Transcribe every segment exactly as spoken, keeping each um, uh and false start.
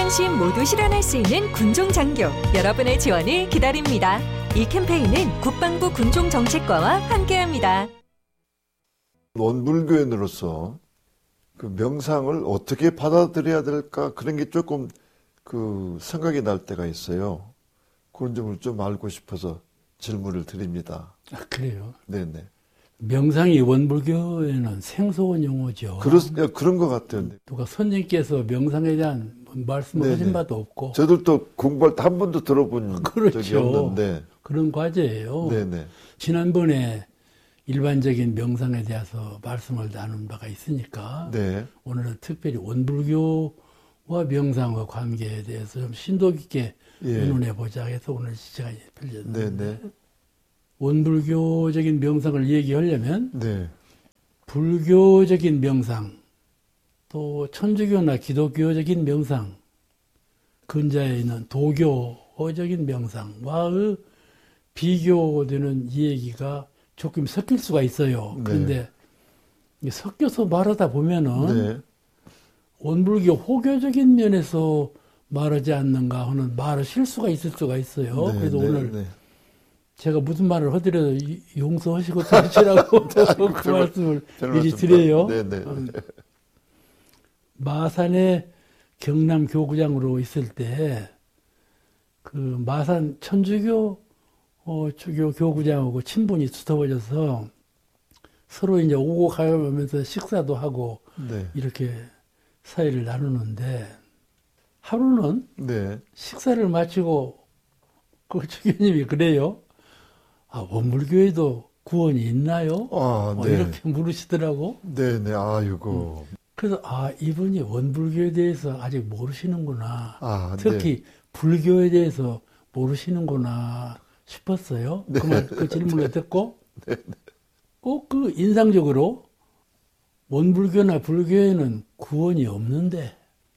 안심 모두 실현할 수 있는 군종장교 여러분의 지원을 기다립니다. 이 캠페인은 국방부 군종정책과와 함께합니다. 원불교인으로서 그 명상을 어떻게 받아들여야 될까 그런 게 조금 그 생각이 날 때가 있어요. 그런 점을 좀 알고 싶어서 질문을 드립니다. 아, 그래요? 네네. 명상이 원불교에는 생소한 용어죠. 그렇, 그런 것 같아요. 누가 선생님께서 명상에 대한 말씀을 네네. 하신 바도 없고. 저들도 공부할 때 한 번도 들어본 그렇죠. 적이 없는데. 그런 과제예요. 네네. 지난번에 일반적인 명상에 대해서 말씀을 나눈 바가 있으니까 네. 오늘은 특별히 원불교와 명상과 관계에 대해서 좀 심도 깊게 예. 의논해 보자 해서 오늘 시간이 빌렸는데 네네. 원불교적인 명상을 얘기하려면 네. 불교적인 명상 또 천주교나 기독교적인 명상 근자에 있는 도교적인 명상과의 비교되는 이 얘기가 조금 섞일 수가 있어요. 네. 그런데 섞여서 말하다 보면은 네. 원불교 호교적인 면에서 말하지 않는가 하는 말을 실수가 있을 수가 있어요. 네, 그래서 네, 오늘 네. 제가 무슨 말을 하더라도 용서하시고 들으시라고 그 말씀을 미리 드려요. 네네. 음, 마산의 경남 교구장으로 있을 때 그 마산 천주교 어, 주교 교구장하고 친분이 두터워져서 서로 이제 오고 가면서 식사도 하고 네. 이렇게 사이를 나누는데 하루는 네. 식사를 마치고 그 주교님이 그래요. 아, 원불교에도 구원이 있나요? 아, 뭐 네. 이렇게 물으시더라고. 네네. 아이고. 음. 그래서 아, 이분이 원불교에 대해서 아직 모르시는구나. 아, 특히 네. 불교에 대해서 모르시는구나 싶었어요. 네. 그 말, 그 질문을 네. 듣고 네. 꼭 그 인상적으로 원불교나 불교에는 구원이 없는데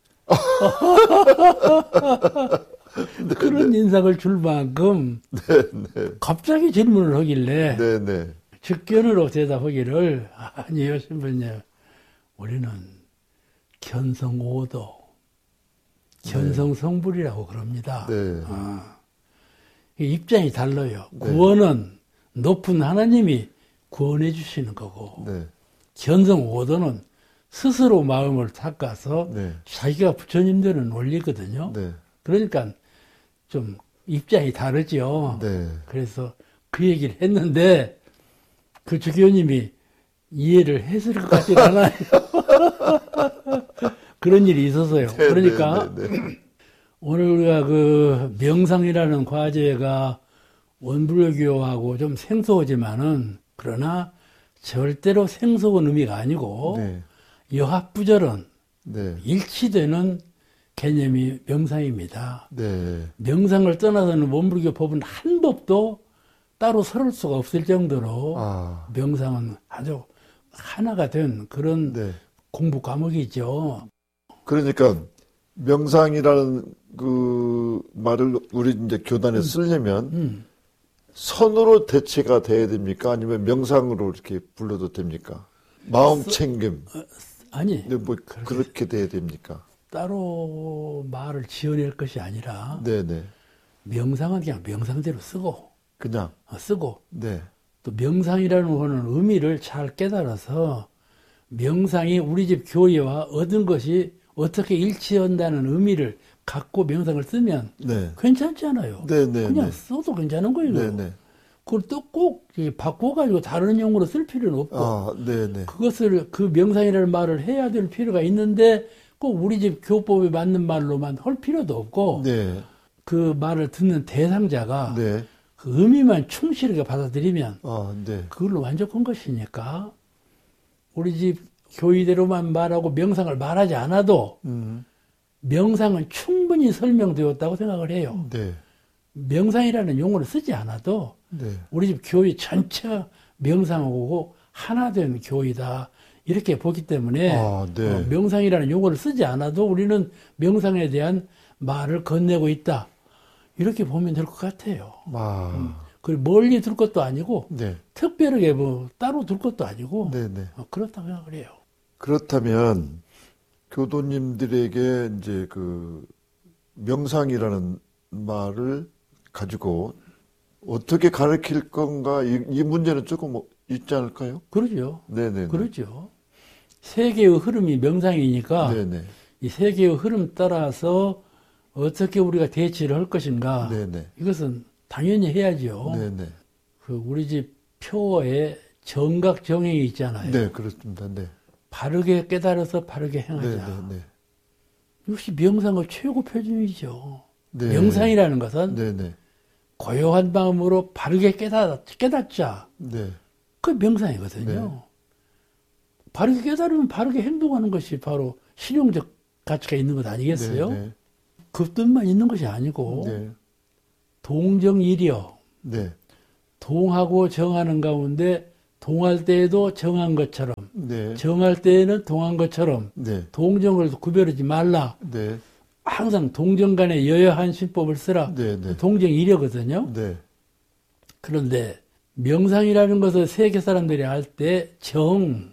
네, 그런 네. 인상을 줄 만큼 네, 네. 갑자기 질문을 하길래 네, 네. 직견으로 대답하기를 아니요 신부님 우리는 견성오도 견성성불이라고 그럽니다. 네. 아, 입장이 달라요. 네. 구원은 높은 하나님이 구원해 주시는 거고 네. 견성오도는 스스로 마음을 닦아서 네. 자기가 부처님 되는 원리거든요. 네. 그러니까 좀 입장이 다르죠. 네. 그래서 그 얘기를 했는데 그 주교님이 이해를 했을 것 같진 않아요. 그런 일이 있었어요. 네, 그러니까 네, 네, 네. 오늘 우리가 그 명상이라는 과제가 원불교하고 좀 생소하지만은 그러나 절대로 생소한 의미가 아니고 네. 여합부절은 네. 일치되는 개념이 명상입니다. 네. 명상을 떠나서는 원불교 법은 한 법도 따로 서를 수가 없을 정도로 아. 명상은 아주 하나가 된 그런 네. 공부 과목이죠. 그러니까 명상이라는 그 말을 우리 이제 교단에 쓰려면 음. 선으로 대체가 돼야 됩니까? 아니면 명상으로 이렇게 불러도 됩니까? 마음 챙김. 아니, 네, 뭐 그렇게 돼야 됩니까? 따로 말을 지어낼 것이 아니라 네네. 명상은 그냥 명상대로 쓰고 그냥. 어, 쓰고 네. 또 명상이라는 거는 의미를 잘 깨달아서 명상이 우리 집 교회와 얻은 것이 어떻게 일치한다는 의미를 갖고 명상을 쓰면 네. 괜찮잖아요. 네네. 그냥 네. 써도 괜찮은 거예요. 네네. 그걸 또 꼭 바꿔가지고 다른 용어로 쓸 필요는 없고 아, 네네. 그것을 그 명상이라는 말을 해야 될 필요가 있는데 꼭 우리 집 교법에 맞는 말로만 할 필요도 없고 네. 그 말을 듣는 대상자가 네. 그 의미만 충실하게 받아들이면 아, 네. 그걸로 만족한 것이니까 우리 집 교의대로만 말하고 명상을 말하지 않아도 음. 명상은 충분히 설명되었다고 생각을 해요. 네. 명상이라는 용어를 쓰지 않아도 네. 우리 집 교회 전체가 명상하고 하나 된 교회다. 이렇게 보기 때문에 아, 네. 어, 명상이라는 용어를 쓰지 않아도 우리는 명상에 대한 말을 건네고 있다. 이렇게 보면 될 것 같아요. 아. 음. 그리고 멀리 둘 것도 아니고 네. 특별하게 뭐 따로 둘 것도 아니고 네네. 어, 그렇다고 생각을 해요. 그렇다면 교도님들에게 이제 그 명상이라는 말을 가지고 어떻게 가르칠 건가 이, 이 문제는 조금 있지 않을까요? 그러죠. 네네. 그렇죠. 세계의 흐름이 명상이니까 네네. 이 세계의 흐름 따라서 어떻게 우리가 대치를 할 것인가. 네네. 이것은 당연히 해야죠. 네네. 그 우리 집 표어에 정각 정행이 있잖아요. 네, 그렇습니다. 네. 바르게 깨달아서 바르게 행하자. 네네. 역시 명상의 최고 표준이죠. 네. 명상이라는 것은 네네. 고요한 마음으로 바르게 깨닫, 깨닫자. 네. 그게 명상이거든요. 네. 바르게 깨달으면 바르게 행동하는 것이 바로 실용적 가치가 있는 것 아니겠어요? 네. 그 뜻만 있는 것이 아니고 네. 동정일이여. 네. 동하고 정하는 가운데 동할 때에도 정한 것처럼 네. 정할 때에는 동한 것처럼 네. 동정을 구별하지 말라. 네. 항상 동정 간에 여여한 신법을 쓰라. 네. 네. 동정일이거든요. 네. 그런데 명상이라는 것을 세계 사람들이 할 때 정,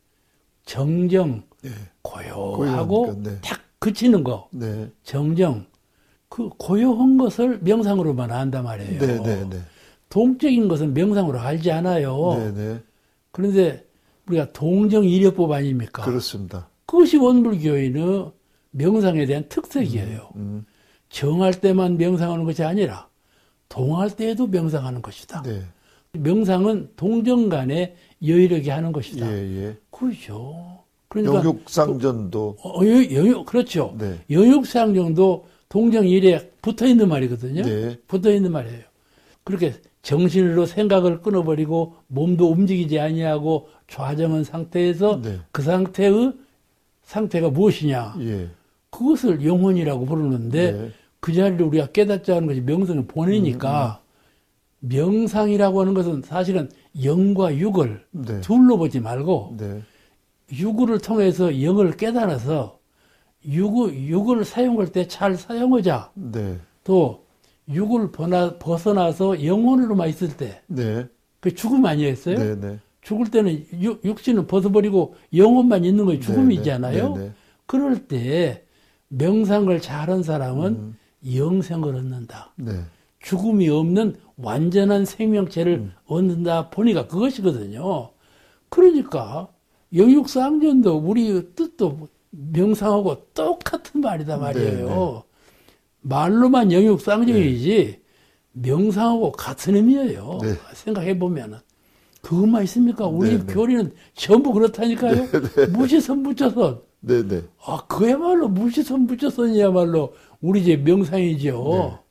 정정, 네. 고요하고 고요하니까, 네. 탁 그치는 거, 네. 정정. 그 고요한 것을 명상으로만 안단 말이에요. 네. 네. 네. 동적인 것은 명상으로 알지 않아요. 네. 네. 그런데 우리가 동정일여법 아닙니까? 그렇습니다. 그것이 원불교인의 명상에 대한 특색이에요. 음. 정할 때만 명상하는 것이 아니라 동할 때에도 명상하는 것이다. 네. 명상은 동정 간에 여유롭게 하는 것이다. 예, 예. 그렇죠. 그러니까 영육상전도. 어, 영육, 영육, 그렇죠. 네. 영육상정도 동정일에 붙어 있는 말이거든요. 네. 붙어 있는 말이에요. 그렇게 정신으로 생각을 끊어버리고 몸도 움직이지 아니하고 좌정한 상태에서 네. 그 상태의 상태가 무엇이냐. 예. 그것을 영혼이라고 부르는데 네. 그 자리를 우리가 깨닫지 않은 것이 명상을 보내니까 음, 음. 명상이라고 하는 것은 사실은 영과 육을 네. 둘로 보지 말고 네. 육을 통해서 영을 깨달아서 육을, 육을 사용할 때 잘 사용하자. 네. 또 육을 벗어나서 영혼으로만 있을 때 네. 그 죽음 아니었어요? 네. 네. 죽을 때는 육, 육신은 벗어버리고 영혼만 있는 것이 죽음이잖아요. 네. 네. 그럴 때 명상을 잘한 사람은 음. 영생을 얻는다. 네. 죽음이 없는 완전한 생명체를 음. 얻는다 보니까 그것이거든요. 그러니까 영육상전도 우리 뜻도 명상하고 똑같은 말이다 말이에요. 네, 네. 말로만 영육상전이지 네. 명상하고 같은 의미예요. 네. 생각해보면은. 그것만 있습니까? 우리 네, 집 네. 교리는 전부 그렇다니까요. 네, 네. 무시선 무처선. 네네. 아, 그야말로 무시선 무처선이야말로 우리 집 명상이죠. 네.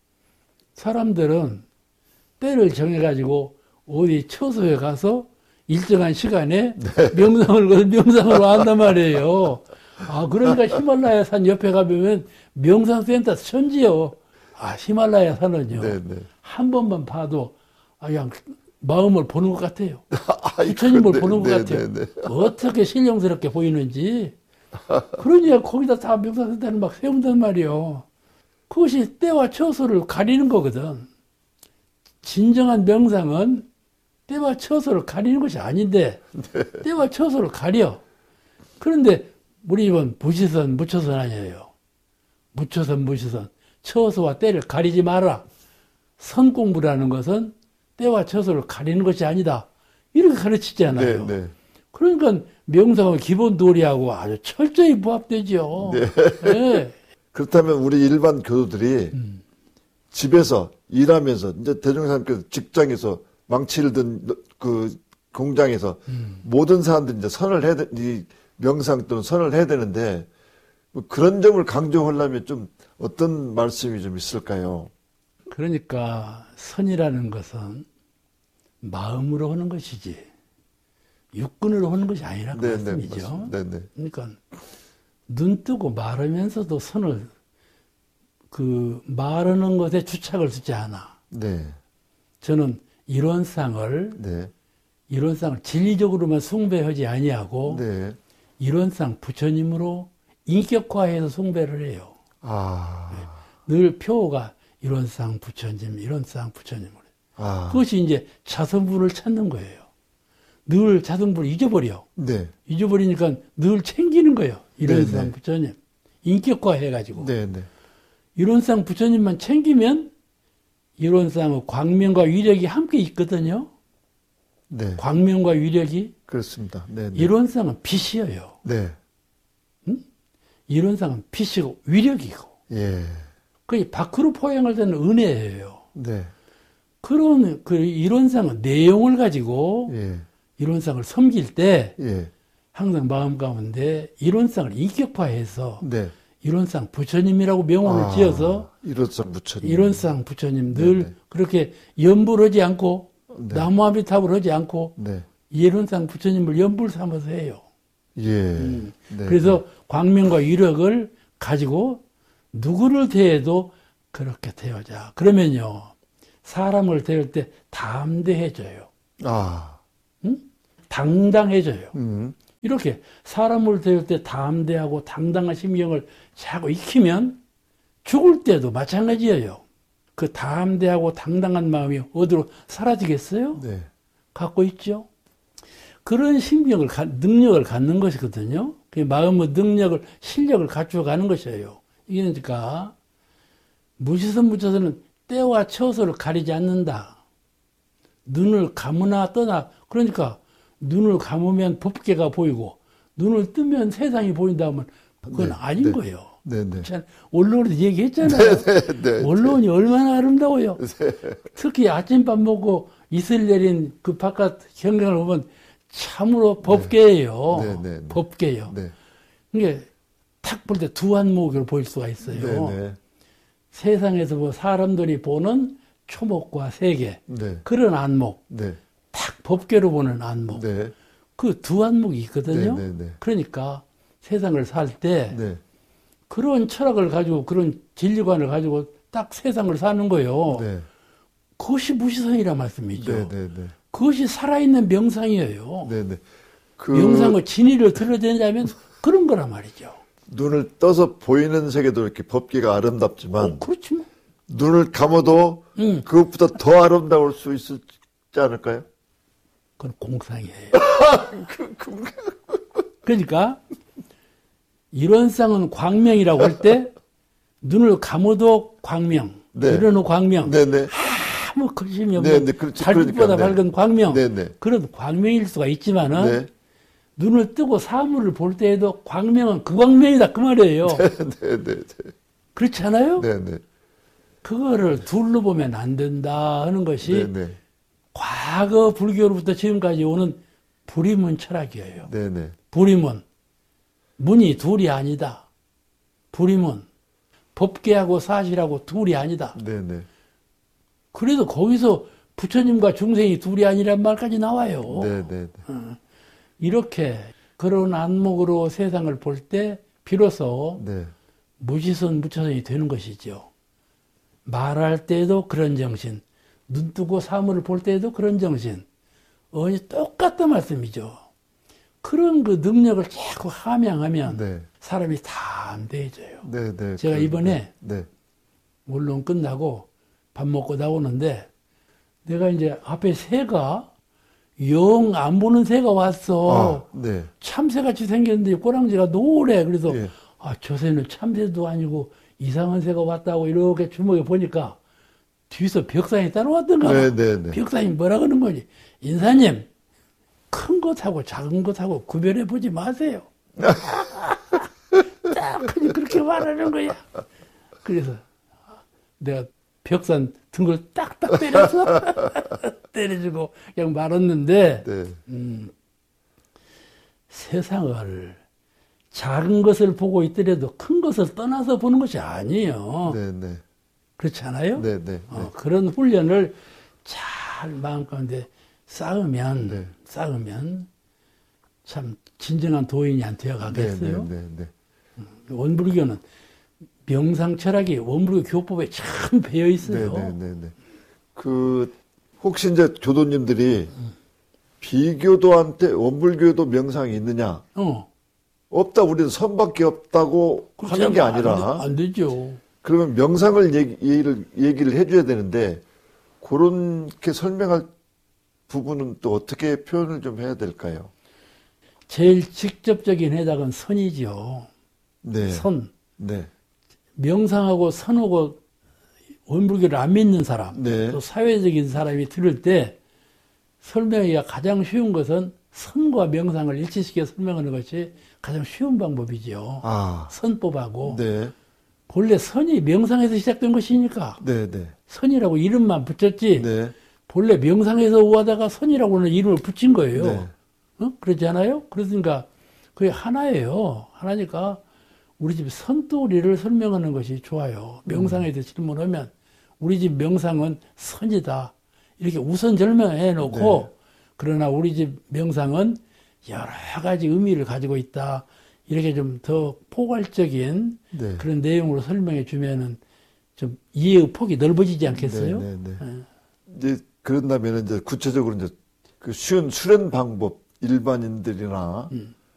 사람들은 때를 정해가지고 어디 처소에 가서 일정한 시간에 네. 명상을, 명상으로 한단 말이에요. 아, 그러니까 히말라야 산 옆에 가보면 명상센터 천지요. 아, 히말라야 산은요. 네네. 한 번만 봐도 아, 그냥 마음을 보는 것 같아요. 아이고, 부처님을 네, 보는 것 네, 같아요. 네, 네. 어떻게 신령스럽게 보이는지. 그러니까 거기다 다 명상센터를 막 세운단 말이에요. 그것이 때와 처소를 가리는 거거든. 진정한 명상은 때와 처소를 가리는 것이 아닌데 네. 때와 처소를 가려. 그런데 우리 집은 무시선 무처선 아니에요. 무처선 무시선. 처소와 때를 가리지 마라. 선공부라는 것은 때와 처소를 가리는 것이 아니다. 이렇게 가르치잖아요. 네, 네. 그러니까 명상은 기본 도리하고 아주 철저히 부합되죠. 네. 네. 그렇다면 우리 일반 교도들이 음. 집에서 일하면서 이제 대종사님께서 직장에서 망치를 든 그 공장에서 음. 모든 사람들이 이제 선을 해야 돼, 이 명상 또는 선을 해야 되는데 뭐 그런 점을 강조하려면 좀 어떤 말씀이 좀 있을까요? 그러니까 선이라는 것은 마음으로 하는 것이지 육근으로 하는 것이 아니라 그 네네, 말씀이죠. 네네. 그러니까 눈 뜨고 말하면서도 선을 그 말하는 것에 주착을 두지 않아. 네. 저는 이론상을 네. 이론상을 진리적으로만 숭배하지 아니하고 네. 이론상 부처님으로 인격화해서 숭배를 해요. 아. 네. 늘 표어가 이론상 부처님, 이론상 부처님으로. 아. 그것이 이제 자성분을 찾는 거예요. 늘 자성분을 잊어버려. 네. 잊어버리니까 늘 챙기는 거예요. 이론상 네, 네. 부처님. 인격화 해가지고. 네, 네. 이론상 부처님만 챙기면 이론상의 광명과 위력이 함께 있거든요. 네. 광명과 위력이. 그렇습니다. 네, 네. 이론상은 빛이에요. 네. 응? 이론상은 빛이고 위력이고. 예. 그게 밖으로 포양할 때는 은혜예요. 네. 그런 그 이론상은 내용을 가지고 예. 이론상을 섬길 때 예. 항상 마음 가운데 이론상을 인격화해서 네. 이론상 부처님이라고 명언을 아, 지어서 이론상 부처님. 이론상 부처님 늘 네네. 그렇게 연부를 하지 않고 네. 나무아미탑을 하지 않고 네. 이론상 부처님을 연부를 삼아서 해요. 예. 음. 네. 그래서 광명과 위력을 가지고 누구를 대해도 그렇게 대하자. 그러면요. 사람을 대할 때 담대해져요. 아. 응? 당당해져요. 음. 이렇게 사람을 대할 때 담대하고 당당한 심경을 자꾸 익히면 죽을 때도 마찬가지예요. 그 담대하고 당당한 마음이 어디로 사라지겠어요? 네. 갖고 있죠. 그런 심경을, 능력을 갖는 것이거든요. 그 마음의 능력을, 실력을 갖춰가는 것이에요. 이게 그러니까 무시선 무처선은 때와 처소를 가리지 않는다. 눈을 감으나 떠나. 그러니까 눈을 감으면 법계가 보이고 눈을 뜨면 세상이 보인다 하면 그건 네, 아닌 네. 거예요. 네네. 원론에서 얘기했잖아요. 네, 네, 원론이 얼마나 아름다워요. 특히 아침밥 먹고 이슬 내린 그 바깥 경경을 보면 참으로 법계예요. 네, 네, 네. 법계요. 네. 이게 탁 볼 때 두 안목으로 보일 수가 있어요. 네, 네. 세상에서 뭐 사람들이 보는 초목과 세계 네. 그런 안목, 네. 탁 법계로 보는 안목, 네. 그 두 안목이 있거든요. 네, 네, 네. 그러니까 세상을 살 때 네. 그런 철학을 가지고 그런 진리관을 가지고 딱 세상을 사는 거예요. 네. 그것이 무시선이란 말씀이죠. 네, 네, 네. 그것이 살아있는 명상이에요. 네, 네. 그 명상의 진리를 들어야되냐면 그런 거란 말이죠. 눈을 떠서 보이는 세계도 이렇게 법계가 아름답지만 어, 그렇지 뭐. 눈을 감아도 응. 그것보다 더 아름다울 수 있지 않을까요? 그건 공상이에요. 그러니까 이론상은 광명이라고 할 때 눈을 감아도 광명, 네. 이러는 광명, 네네. 아무 거심이 네, 없는 네, 그렇지. 달빛보다 그러니까, 네. 밝은 광명, 네네. 그런 광명일 수가 있지만은 네. 눈을 뜨고 사물을 볼 때에도 광명은 그 광명이다 그 말이에요. 네, 네, 네. 그렇지 않아요? 네, 네. 그거를 둘로 보면 안 된다 하는 것이 네, 네. 과거 불교로부터 지금까지 오는 불이문 철학이에요. 네, 네. 불이문. 문이 둘이 아니다. 불이문. 법계하고 사실하고 둘이 아니다. 네, 네. 그래도 거기서 부처님과 중생이 둘이 아니란 말까지 나와요. 네, 네. 이렇게 그런 안목으로 세상을 볼 때 비로소 네. 무지선 무처선이 되는 것이죠. 말할 때에도 그런 정신, 눈 뜨고 사물을 볼 때에도 그런 정신, 어이 똑같단 말씀이죠. 그런 그 능력을 자꾸 함양하면 네. 사람이 담대해져요. 네, 네. 제가 그, 이번에 네. 물론 끝나고 밥 먹고 나오는데 내가 이제 앞에 새가 영 안 보는 새가 왔어. 아, 네. 참새같이 생겼는데 꼬랑지가 노래. 그래서 예. 아, 저 새는 참새도 아니고 이상한 새가 왔다고 이렇게 주먹에 보니까 뒤에서 벽상이 따라왔던가 봐. 네, 네, 네. 벽상이 뭐라 그러는 거지? 인사님, 큰 것하고 작은 것하고 구별해 보지 마세요. 딱 그냥 그렇게 말하는 거야. 그래서 내가 벽산 등을 딱딱 때려서 때려주고 그냥 말았는데 네. 음, 세상을 작은 것을 보고 있더라도 큰 것을 떠나서 보는 것이 아니에요. 네, 네. 그렇지 않아요? 네, 네. 어, 그런 훈련을 잘 마음 가운데 쌓으면 네. 쌓으면 참 진정한 도인이 안 되어 네, 가겠어요. 네, 네, 네. 원불교는 명상 철학이 원불교 교법에 참 배어 있어요. 네, 네, 네, 네. 그 혹시 이제 교도님들이 비교도한테 원불교도 명상이 있느냐? 어. 없다. 우리는 선밖에 없다고 하는 게 안, 아니라. 안 되죠. 그러면 명상을 얘기, 얘기를, 얘기를 해줘야 되는데 그렇게 설명할 부분은 또 어떻게 표현을 좀 해야 될까요? 제일 직접적인 해답은 선이죠. 네. 선. 네. 명상하고 선하고 원불교를 안 믿는 사람, 네. 또 사회적인 사람이 들을 때 설명하기가 가장 쉬운 것은 선과 명상을 일치시켜 설명하는 것이 가장 쉬운 방법이죠. 아. 선법하고. 네. 본래 선이 명상에서 시작된 것이니까. 네, 네. 선이라고 이름만 붙였지. 네. 본래 명상에서 오하다가 선이라고는 이름을 붙인 거예요. 네. 어? 그렇지 않아요? 그러니까 그게 하나예요. 하나니까 우리 집 선도리를 설명하는 것이 좋아요. 명상에 대해 질문하면 우리 집 명상은 선이다. 이렇게 우선 설명해 놓고 네. 그러나 우리 집 명상은 여러 가지 의미를 가지고 있다. 이렇게 좀 더 포괄적인 네. 그런 내용으로 설명해 주면은 좀 이해의 폭이 넓어지지 않겠어요? 네, 네, 네. 예. 이제 그런다면 이제 구체적으로 이제 그 쉬운 수련 방법 일반인들이나 음.